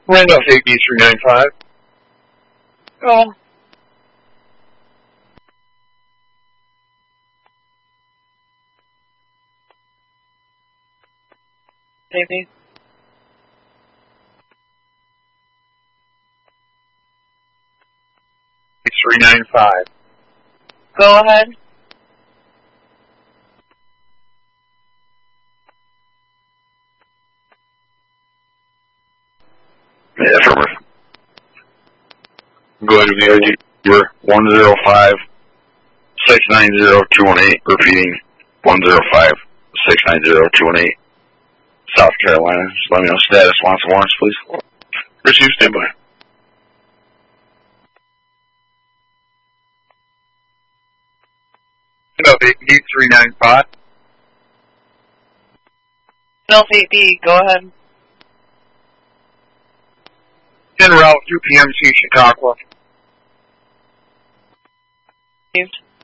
Randolph 8B395. Go. Safety. 395. Go ahead. Yeah, affirmative. Go ahead, VOG. You're 105-690-218. Repeating 105-690-218. South Carolina. Just let me know status. Want some warrants, please? Receive standby. Randolph 8B395. Randolph 8B, go ahead. En route UPMC Chautauqua. Received.